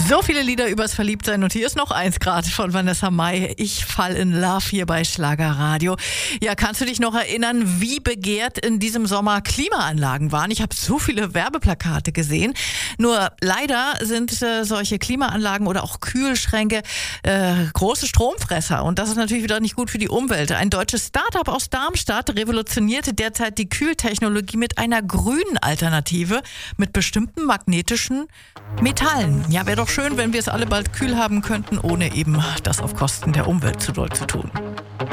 So viele Lieder übers Verliebtsein und hier ist noch eins gerade von Vanessa Mai. Ich fall in Love hier bei Schlagerradio. Ja, kannst du dich noch erinnern, wie begehrt in diesem Sommer Klimaanlagen waren? Ich habe so viele Werbeplakate gesehen. Nur leider sind solche Klimaanlagen oder auch Kühlschränke große Stromfresser und das ist natürlich wieder nicht gut für die Umwelt. Ein deutsches Start-up aus Darmstadt revolutionierte derzeit die Kühltechnologie mit einer grünen Alternative mit bestimmten magnetischen Metallen. Ja, wäre doch schön, wenn wir es alle bald kühl haben könnten, ohne eben das auf Kosten der Umwelt zu doll zu tun.